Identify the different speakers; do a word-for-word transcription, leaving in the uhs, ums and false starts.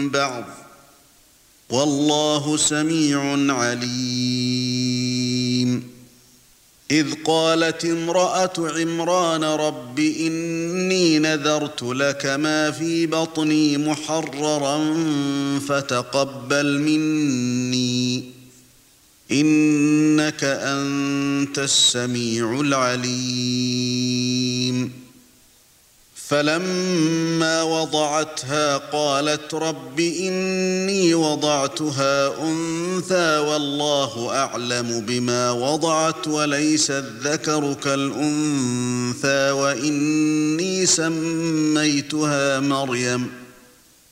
Speaker 1: بعض والله سميع عليم إذ قالت امرأة عمران رب إني نذرت لك ما في بطني محررا فتقبل مني إنك أنت السميع العليم فلما وضعتها قالت رب إني وضعتها أنثى والله أعلم بما وضعت وليس الذكر كالأنثى وإني سميتها مريم